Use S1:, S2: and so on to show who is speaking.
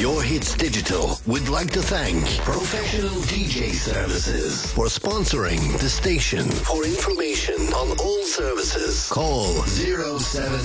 S1: Your Hits Digital would like to thank Professional DJ Services for sponsoring the station. For information on all services, call 079